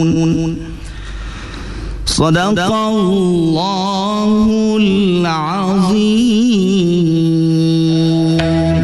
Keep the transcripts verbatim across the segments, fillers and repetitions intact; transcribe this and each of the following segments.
Sadaqallahul azim.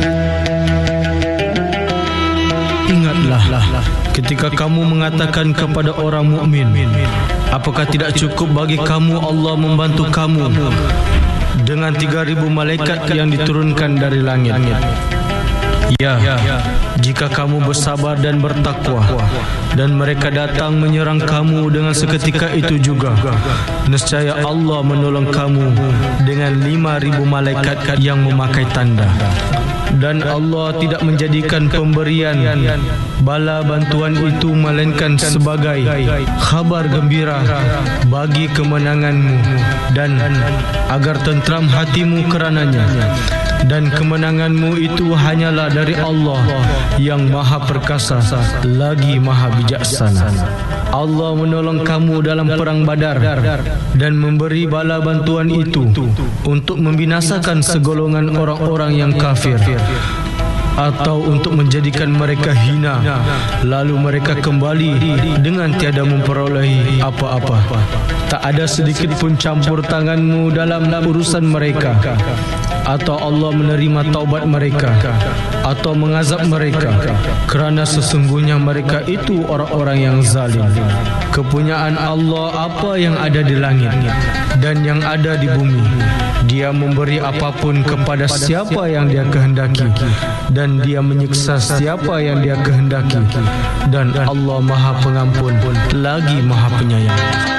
Ingatlah ketika kamu mengatakan kepada orang mukmin, apakah tidak cukup bagi kamu Allah membantu kamu dengan tiga ribu malaikat yang diturunkan dari langit? Ya, jika kamu bersabar dan bertakwa dan mereka datang menyerang kamu dengan seketika itu juga, nescaya Allah menolong kamu dengan lima ribu malaikat yang memakai tanda. Dan Allah tidak menjadikan pemberian bala bantuan itu melainkan sebagai khabar gembira bagi kemenanganmu, dan agar tentram hatimu kerananya. Dan kemenanganmu itu hanyalah dari Allah yang Maha Perkasa lagi Maha Bijaksana. Allah menolong kamu dalam perang Badar dan memberi bala bantuan itu untuk membinasakan segolongan orang-orang yang kafir, atau untuk menjadikan mereka hina, lalu mereka kembali dengan tiada memperolehi apa-apa. Tak ada sedikit pun campur tanganmu dalam urusan mereka, atau Allah menerima taubat mereka, atau mengazab mereka, kerana sesungguhnya mereka itu orang-orang yang zalim. Kepunyaan Allah apa yang ada di langit dan yang ada di bumi. Dia memberi apapun kepada siapa yang Dia kehendaki, dan Dia menyiksa siapa yang Dia kehendaki. Dan Allah Maha Pengampun lagi Maha Penyayang.